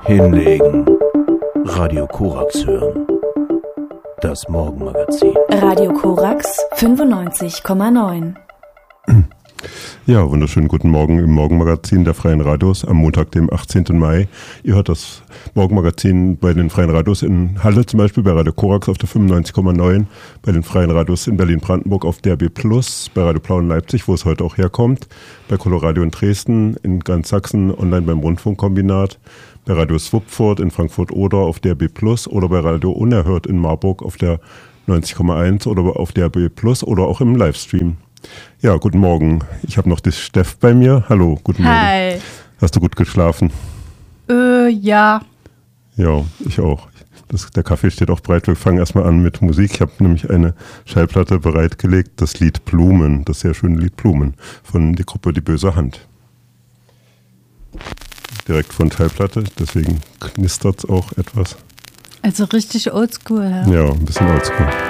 Hinlegen. Radio Korax hören. Das Morgenmagazin. Radio Korax 95,9. Ja, wunderschönen guten Morgen im Morgenmagazin der Freien Radios am Montag, dem 18. Mai. Ihr hört das Morgenmagazin bei den Freien Radios in Halle zum Beispiel, bei Radio Korax auf der 95,9, bei den Freien Radios in Berlin-Brandenburg auf DRB+, bei Radio Blau in Leipzig, wo es heute auch herkommt, bei Coloradio in Dresden, in ganz Sachsen, online beim Rundfunkkombinat, bei Radio Swupfurt in Frankfurt-Oder auf DRB+, oder bei Radio Unerhört in Marburg auf der 90,1 oder auf DRB+, oder auch im Livestream. Ja, guten Morgen. Ich habe noch die Steff bei mir. Hallo, guten Morgen. Hi. Hast du gut geschlafen? Ja. Ja, ich auch. Der Kaffee steht auch bereit. Wir fangen erstmal an mit Musik. Ich habe nämlich eine Schallplatte bereitgelegt, das Lied Blumen, das sehr schöne Lied Blumen von der Gruppe Die Böse Hand. Direkt von Schallplatte, deswegen knistert es auch etwas. Also richtig oldschool, ja. Ja, ein bisschen oldschool.